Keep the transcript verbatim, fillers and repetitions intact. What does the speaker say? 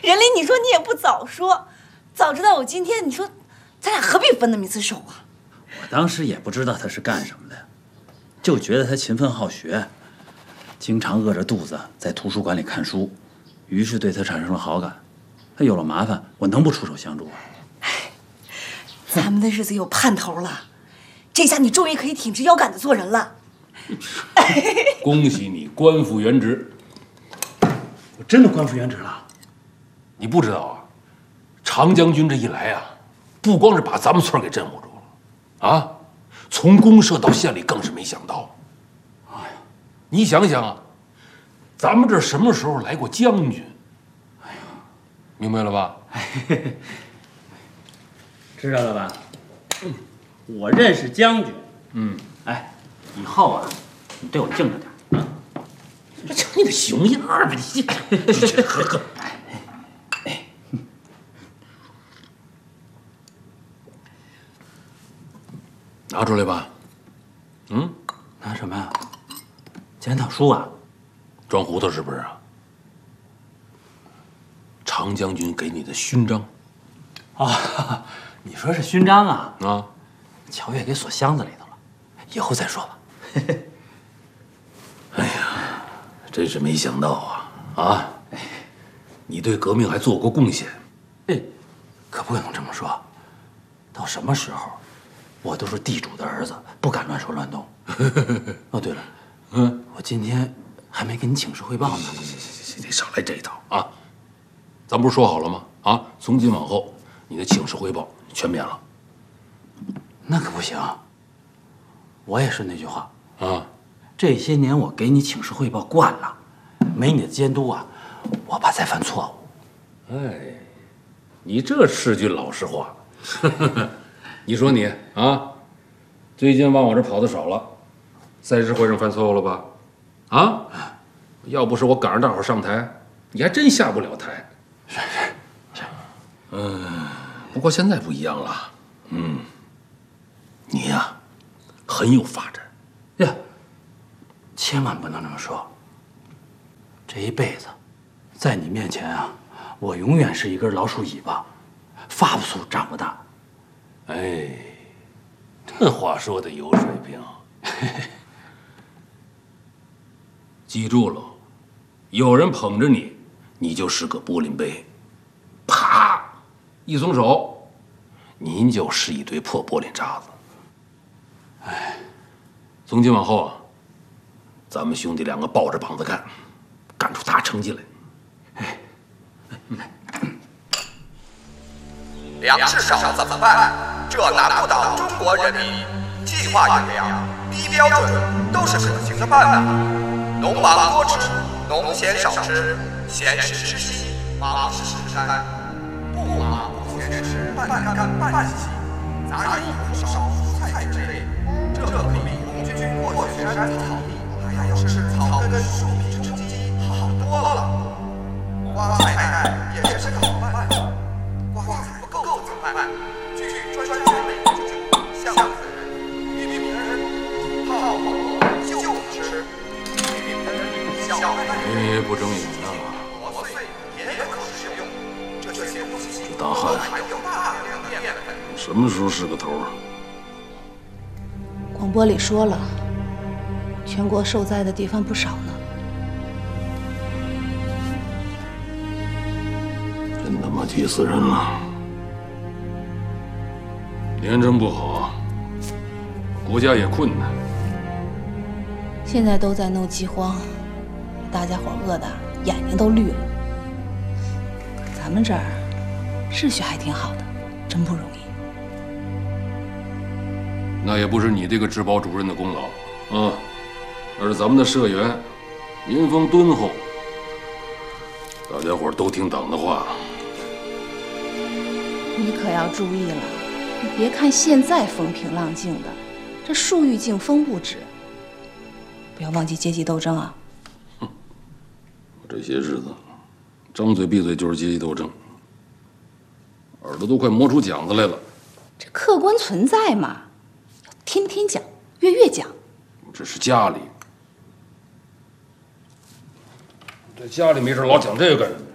任林，你说你也不早说，早知道有今天，你说咱俩何必分那么一次手啊？ 我当时也不知道他是干什么的，就觉得他勤奋好学，经常饿着肚子在图书馆里看书，于是对他产生了好感。他有了麻烦，我能不出手相助啊？ 哎，咱们的日子有盼头了，这下你终于可以挺直腰杆子做人了。 恭喜你官复原职！ 我真的官复原职了？ 你不知道啊，常将军这一来啊，不光是把咱们村给镇唬住了，啊，从公社到县里更是没想到。哎呀，你想想啊，咱们这什么时候来过将军？哎呀，明白了吧？ 知道了吧？嗯，我认识将军。 嗯， 哎，以后啊，你对我敬着点啊。 这瞧你的熊样儿吧，你这喝喝。拿出来吧。嗯， 拿什么呀？检讨书啊？ 装糊涂是不是啊？常将军给你的勋章。 啊，你说是勋章啊？ 啊， 乔月给锁箱子里头了，以后再说吧。 哎呀，真是没想到啊！啊，你对革命还做过贡献。 哎，可不能这么说。到什么时候，我都是地主的儿子，不敢乱说乱动。哦，对了，嗯，我今天还没给你请示汇报呢。 行行行行，你少来这一套啊！咱不是说好了吗？啊，从今往后，你的请示汇报全免了。 那可不行。我也是那句话啊， 这些年我给你请示汇报惯了，没你的监督啊，我怕再犯错误。 哎，你这是句老实话。你说你啊，最近往我这跑的少了，赛事会上犯错误了吧？啊，要不是我赶上大伙上台，你还真下不了台。 是是是， 嗯，不过现在不一样了。嗯，你呀，很有发展。 呀，千万不能这么说。这一辈子，在你面前啊，我永远是一根老鼠尾巴，发不粗长不大。 哎，这话说的有水平。记住了，有人捧着你，你就是个玻璃杯，啪，一松手，您就是一堆破玻璃渣子。哎，从今往后啊，咱们兄弟两个抱着膀子干，干出大成绩来。哎， 粮食少了怎么办？这难不倒中国人民。计划运粮、低标准都是可行的办法。农忙多吃，农闲少吃，闲时吃稀，忙时吃干。不忙不闲吃，半干半稀，杂役不少，蔬菜之类，这可比红军过雪山草地还要吃草根树皮充饥好多了。刮菜也是个好办法。刮菜不够怎么办？据专家美之主，像子人、玉米人、泡馍就吃。玉米人、小麦， 你不争眼了吗？ 磨碎也可食用。这些东西这大汉含有大量的淀粉。 什么时候是个头啊？ 广播里说了，全国受灾的地方不少呢。 真他妈急死人了！年政不好，国家也困难。 现在都在闹饥荒，大家伙饿的眼睛都绿了。可咱们这儿秩序还挺好的，真不容易。 那也不是你这个治保主任的功劳啊，而是咱们的社员民风敦厚，大家伙都听党的话。 你可要注意了，你别看现在风平浪静的，这树欲静风不止。不要忘记阶级斗争啊！ 哼，我这些日子张嘴闭嘴就是阶级斗争，耳朵都快磨出茧子来了。 这客观存在嘛，要天天讲，月月讲。 这是家里，这家里没事老讲这个干什么？